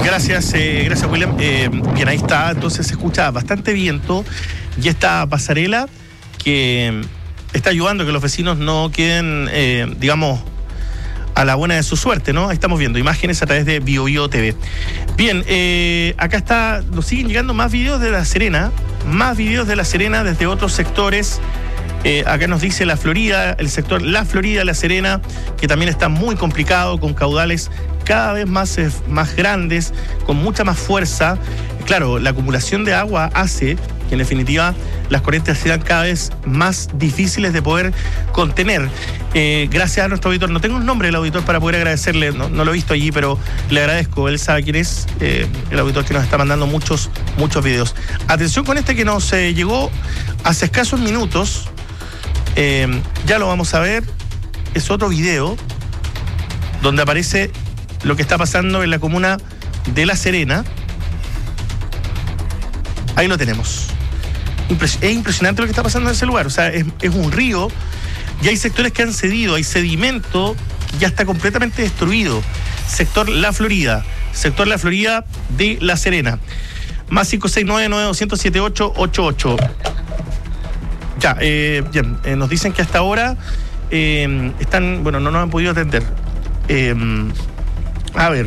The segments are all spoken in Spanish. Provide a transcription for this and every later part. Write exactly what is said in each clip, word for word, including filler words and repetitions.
Gracias, eh, gracias William. Eh, bien, ahí está, entonces se escucha bastante viento y esta pasarela que está ayudando a que los vecinos no queden, eh, digamos, a la buena de su suerte, ¿no? Ahí estamos viendo imágenes a través de Bio Bio T V. Bien, eh, acá está, nos siguen llegando más videos de La Serena, más videos de La Serena desde otros sectores. Eh, acá nos dice La Florida, el sector La Florida, La Serena, que también está muy complicado, con caudales cada vez más, eh, más grandes, con mucha más fuerza. Claro, la acumulación de agua hace que en definitiva las corrientes sean cada vez más difíciles de poder contener. Eh, gracias a nuestro auditor, no tengo el nombre del auditor para poder agradecerle, no, no lo he visto allí, pero le agradezco, él sabe quién es, eh, el auditor que nos está mandando muchos, muchos videos. Atención con este que nos eh, llegó hace escasos minutos. Eh, ya lo vamos a ver, es otro video donde aparece lo que está pasando en la comuna de La Serena. Ahí lo tenemos. Impres- es impresionante lo que está pasando en ese lugar, o sea, es, es un río y hay sectores que han cedido, hay sedimento que ya está completamente destruido. Sector La Florida, sector La Florida de La Serena. Más cinco seis nueve nueve dos cero cero siete ocho ocho ocho. Ya, eh, bien, eh, nos dicen que hasta ahora eh, están, bueno, no nos han podido atender. Eh, a ver.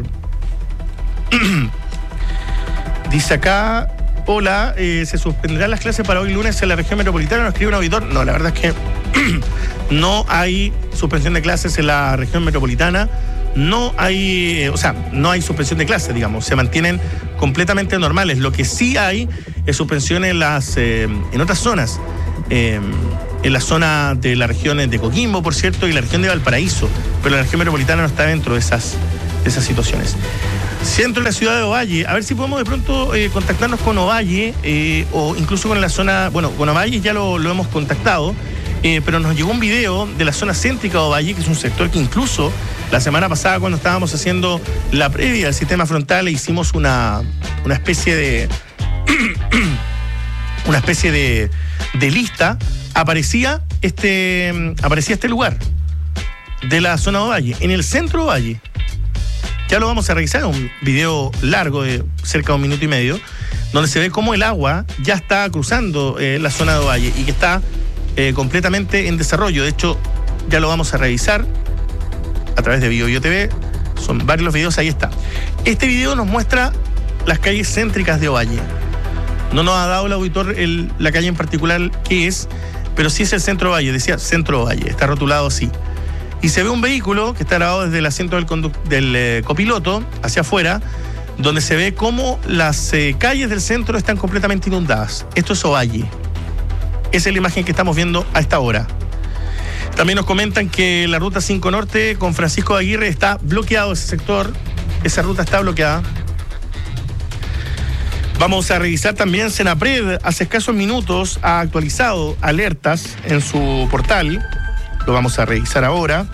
Dice acá, hola, eh, ¿se suspenderán las clases para hoy lunes en la región metropolitana? Nos escribe un auditor. No, la verdad es que no hay suspensión de clases en la región metropolitana. No hay, eh, o sea, no hay suspensión de clases, digamos, se mantienen completamente normales. Lo que sí hay es suspensión en las, eh, en otras zonas. Eh, en la zona de las regiones de Coquimbo, por cierto, y la región de Valparaíso, pero la región metropolitana no está dentro de esas, de esas situaciones. Centro de la ciudad de Ovalle, a ver si podemos de pronto eh, contactarnos con Ovalle eh, o incluso con la zona, bueno, con Ovalle ya lo, lo hemos contactado, eh, pero nos llegó un video de la zona céntrica de Ovalle, que es un sector que incluso la semana pasada, cuando estábamos haciendo la previa del sistema frontal, hicimos una, una especie de una especie de, de lista, aparecía este, aparecía este lugar de la zona de Ovalle, en el centro de Ovalle. Ya lo vamos a revisar, un video largo de cerca de un minuto y medio, donde se ve cómo el agua ya está cruzando eh, la zona de Ovalle y que está eh, completamente en desarrollo. De hecho, ya lo vamos a revisar a través de Bio Bio T V. Son varios los videos, ahí está. Este video nos muestra las calles céntricas de Ovalle. No nos ha dado el auditor el, la calle en particular qué es, pero sí es el centro de Ovalle, decía centro de Ovalle, está rotulado así. Y se ve un vehículo que está grabado desde el asiento del, condu- del eh, copiloto hacia afuera, donde se ve cómo las eh, calles del centro están completamente inundadas. Esto es Ovalle. Esa es la imagen que estamos viendo a esta hora. También nos comentan que la ruta cinco Norte con Francisco de Aguirre está bloqueado ese sector. Esa ruta está bloqueada. Vamos a revisar también, Senapred hace escasos minutos ha actualizado alertas en su portal. Lo vamos a revisar ahora.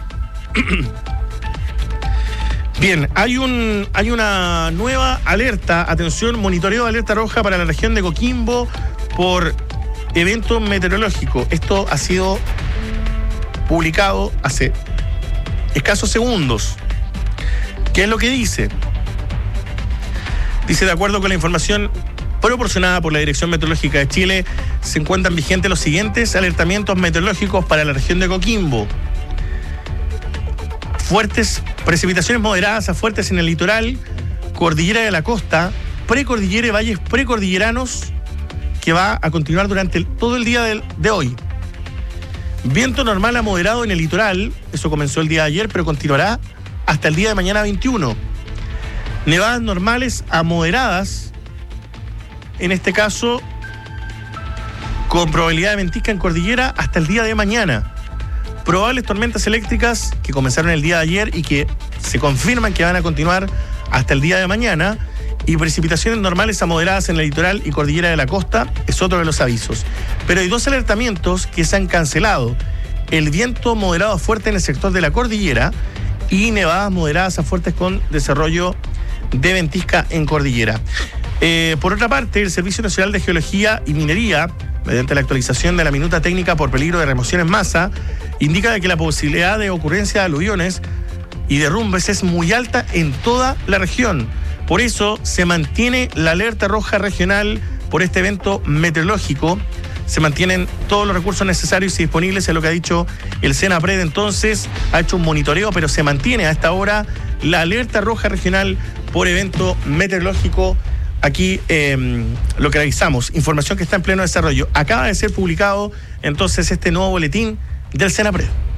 Bien, hay un hay una nueva alerta, atención, monitoreo de alerta roja para la región de Coquimbo por evento meteorológico. Esto ha sido publicado hace escasos segundos. ¿Qué es lo que dice? Dice, de acuerdo con la información proporcionada por la Dirección Meteorológica de Chile, se encuentran vigentes los siguientes alertamientos meteorológicos para la región de Coquimbo. Fuertes, precipitaciones moderadas a fuertes en el litoral, cordillera de la costa, precordillera y valles precordilleranos, que va a continuar durante el, todo el día de, de hoy. Viento normal a moderado en el litoral, eso comenzó el día de ayer, pero continuará hasta el día de mañana veintiuno. Nevadas normales a moderadas, en este caso con probabilidad de ventisca en cordillera hasta el día de mañana. Probables tormentas eléctricas que comenzaron el día de ayer y que se confirman que van a continuar hasta el día de mañana. Y precipitaciones normales a moderadas en el litoral y cordillera de la costa es otro de los avisos. Pero hay dos alertamientos que se han cancelado. El viento moderado a fuerte en el sector de la cordillera y nevadas moderadas a fuertes con desarrollo de ventisca en cordillera. Eh, por otra parte, el Servicio Nacional de Geología y Minería, mediante la actualización de la minuta técnica por peligro de remoción en masa, indica que la posibilidad de ocurrencia de aluviones y derrumbes es muy alta en toda la región, Por eso se mantiene la alerta roja regional por este evento meteorológico. Se mantienen todos los recursos necesarios y disponibles, es lo que ha dicho el Senapred. Entonces, ha hecho un monitoreo, pero se mantiene a esta hora la alerta roja regional por evento meteorológico. Aquí eh, lo que revisamos, información que está en pleno desarrollo. Acaba de ser publicado entonces este nuevo boletín del Senapred.